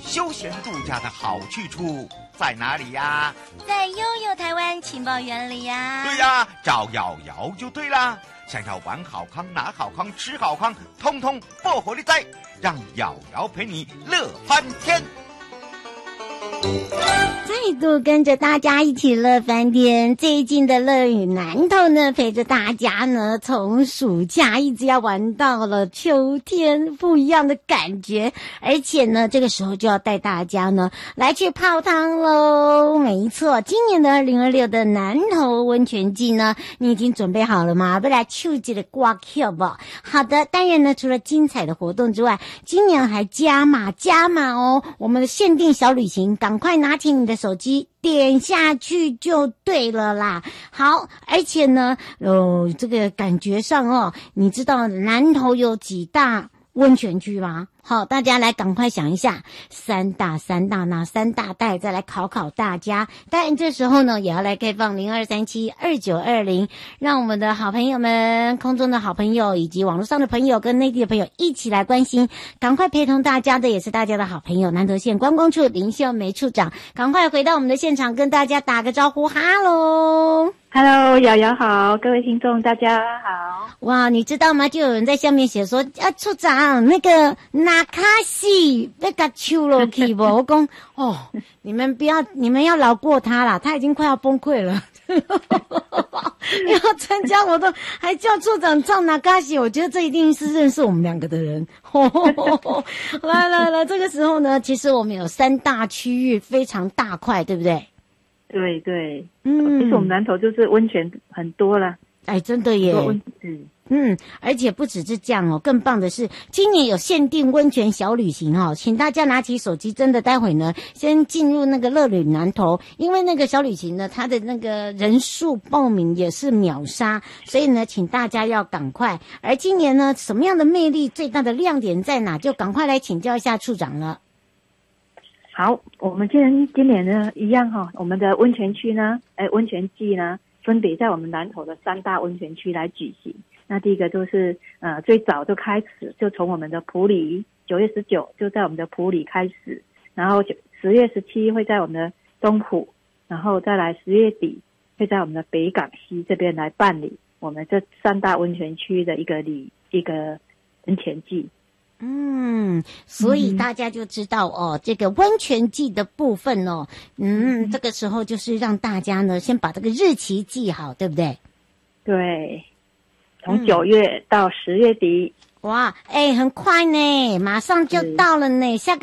休闲度假的好去处在哪里呀？ 在悠悠台湾情报园里呀。 对呀，找瑶瑶就对啦。想要玩好康、拿好康、吃好康，通通不活力在，让瑶瑶陪你乐翻天。 再度跟着大家一起乐翻天。最近的乐与南投呢，陪着大家呢，从暑假一直要玩到了秋天，不一样的感觉。而且呢，这个时候就要带大家呢来去泡汤喽。没错，今年的2026的南投温泉季呢，你已经准备好了吗？不来秋季的挂票吧。好的，当然呢，除了精彩的活动之外，今年还加码哦，我们的限定小旅行，赶快拿起你的手机点下去就对了啦。好，而且呢，这个感觉上哦，你知道南投有几大温泉区吗？好，大家来赶快想一下，三大哪三大带，再来考大家。当然这时候呢，也要来开放02372920，让我们的好朋友们，空中的好朋友以及网络上的朋友跟内地的朋友一起来关心。赶快陪同大家的也是大家的好朋友，南投县观光处林秀梅处长，赶快回到我们的现场跟大家打个招呼。哈喽 ，Hello， 瑶瑶好，各位听众大家好。 哇，你知道吗？就有人在下面写说，处长那个那卡西那个秋落去不？我讲哦，你们要饶过他啦，他已经快要崩溃了。要参加活动还叫处长唱那卡西，我觉得这一定是认识我们两个的人。来，这个时候呢，其实我们有3大区域，非常大块，对不对？ 对，其实我们南投就是温泉很多啦。 哎，真的耶。而且不只是这样哦，更棒的是今年有限定温泉小旅行哦，请大家拿起手机，真的待会呢先进入那个乐旅南投，因为那个小旅行呢，它的那个人数报名也是秒杀，所以呢，请大家要赶快。而今年呢，什么样的魅力最大的亮点在哪？就赶快来请教一下处长了。 好，我们今年呢一样哈，我们的温泉区呢，温泉季呢，分别在我们南投的3大温泉区来举行。那第一个就是最早就开始，就从我们的埔里9月19就在我们的埔里开始，然后10月17会在我们的东埔，然后再来10月底会在我们的北港西这边来办理我们这3大温泉区的一个温泉季。 所以大家就知道哦，这个温泉季的部分哦，这个时候就是让大家呢先把这个日期记好，对不对？ 对，从9月到10月底。 哇，很快呢，马上就到了呢，下个